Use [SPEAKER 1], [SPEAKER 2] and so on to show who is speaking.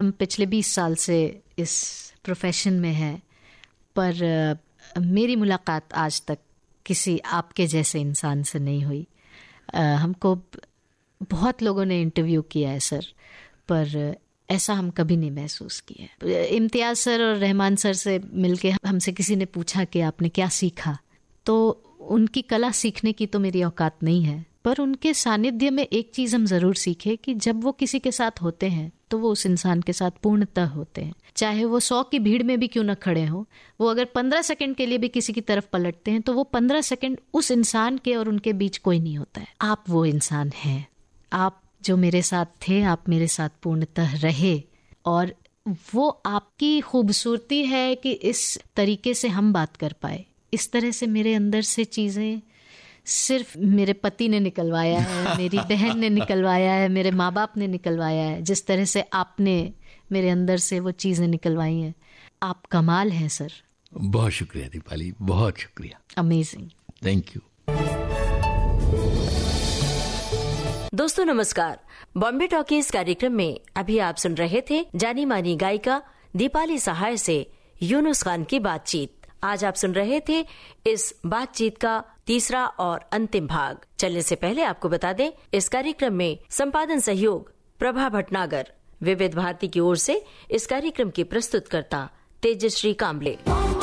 [SPEAKER 1] हम पिछले 20 साल से इस प्रोफेशन में हैं, पर मेरी मुलाकात आज तक किसी आपके जैसे इंसान से नहीं हुई। हमको बहुत लोगों ने इंटरव्यू किया है सर, पर ऐसा हम कभी नहीं महसूस किया। इम्तियाज़ सर और रहमान सर से मिलके हमसे किसी ने पूछा कि आपने क्या सीखा, तो उनकी कला सीखने की तो मेरी औकात नहीं है, पर उनके सानिध्य में एक चीज़ हम ज़रूर सीखे कि जब वो किसी के साथ होते हैं तो वो उस इंसान के साथ पूर्णतः होते हैं। चाहे वो 100 की भीड़ में भी क्यों न खड़े हों, वो अगर 15 सेकंड के लिए भी किसी की तरफ पलटते हैं तो वो 15 सेकंड उस इंसान के और उनके बीच कोई नहीं होता है। आप वो इंसान हैं। आप जो मेरे साथ थे, आप मेरे साथ पूर्णतः रहे, और वो आपकी खूबसूरती है कि इस तरीके से हम बात कर पाए। इस तरह से मेरे अंदर से चीज़ें सिर्फ मेरे पति ने निकलवाया है, मेरी बहन ने निकलवाया है, मेरे माँ बाप ने निकलवाया है। जिस तरह से आपने मेरे अंदर से वो चीज़ें निकलवाई हैं, आप कमाल हैं सर।
[SPEAKER 2] बहुत शुक्रिया दीपाली, बहुत शुक्रिया।
[SPEAKER 1] Amazing,
[SPEAKER 2] thank you.
[SPEAKER 3] दोस्तों नमस्कार, बॉम्बे टॉकीज कार्यक्रम में अभी आप सुन रहे थे जानी मानी गायिका दीपाली सहाय से यूनुस खान की बातचीत। आज आप सुन रहे थे इस बातचीत का तीसरा और अंतिम भाग। चलने से पहले आपको बता दें, इस कार्यक्रम में संपादन सहयोग प्रभा भटनागर। विविध भारती की ओर से इस कार्यक्रम की प्रस्तुतकर्ता तेजश्री कांबले।